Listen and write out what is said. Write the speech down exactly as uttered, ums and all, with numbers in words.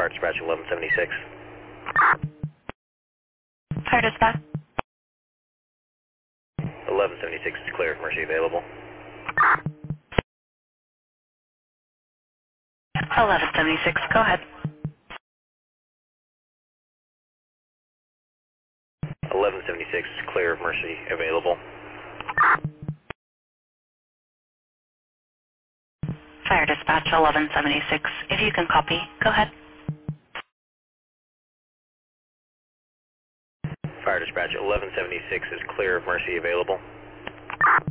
Fire Dispatch eleven seventy-six. Fire Dispatch. eleven seventy-six is clear. Mercy available. eleven seventy-six, go ahead. eleven seventy-six is clear. Mercy available. Fire Dispatch eleven seventy-six, if you can copy, go ahead. Fire Dispatch eleven seventy-six is clear. Mercy available.